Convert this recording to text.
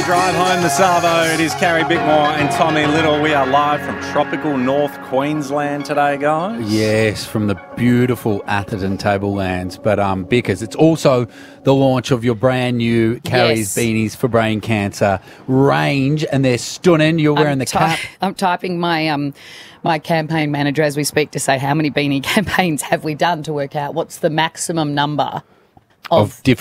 drive home the Savo. It is Carrie Bickmore and Tommy Little. We are live from tropical North Queensland today, guys. Yes, from the beautiful Atherton Tablelands. But Bickers, it's also the launch of your brand new Carrie's Beanies for Brain Cancer range, and they're stunning. You're wearing the cap. I'm typing my my campaign manager as we speak to say how many beanie campaigns have we done to work out what's the maximum number of